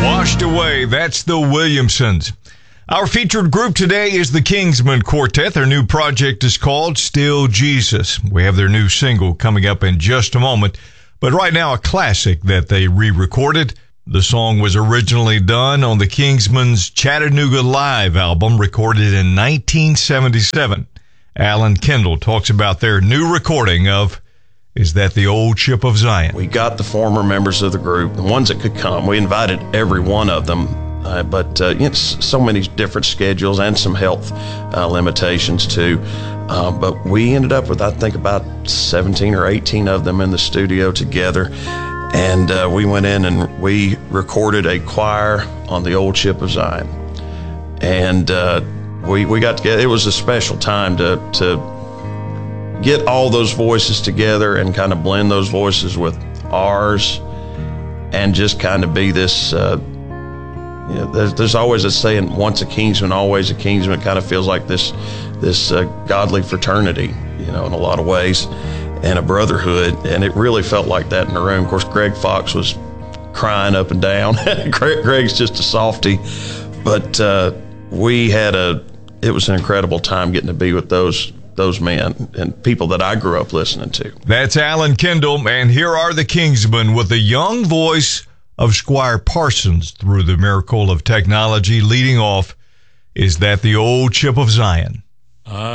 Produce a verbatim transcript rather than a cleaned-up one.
Washed Away, that's the Williamsons. Our featured group today is the Kingsmen Quartet. Their new project is called Still Jesus. We have their new single coming up in just a moment, but right now a classic that they re-recorded. The song was originally done on the Kingsmen's Chattanooga Live album, recorded in nineteen seventy-seven. Alan Kendall talks about their new recording of Is That the Old Ship of Zion? We got the former members of the group, the ones that could come. We invited every one of them, uh, but uh, you know, so many different schedules and some health uh, limitations too. Uh, but we ended up with, I think, about seventeen or eighteen of them in the studio together. And uh, we went in and we recorded a choir on the Old Ship of Zion. And uh, we, we got together. It was a special time to, to get all those voices together and kind of blend those voices with ours and just kind of be this, uh, you know, there's, there's always a saying, once a Kingsman, always a Kingsman. It kind of feels like this, this uh, godly fraternity, you know, in a lot of ways, and a brotherhood. And it really felt like that in the room. Of course, Greg Fox was crying up and down. Greg, Greg's just a softie, but uh, we had a, it was an incredible time getting to be with those those men and people that I grew up listening to. That's Alan Kendall, and here are the Kingsmen with the young voice of Squire Parsons through the miracle of technology. Leading off, Is That the Old Ship of Zion?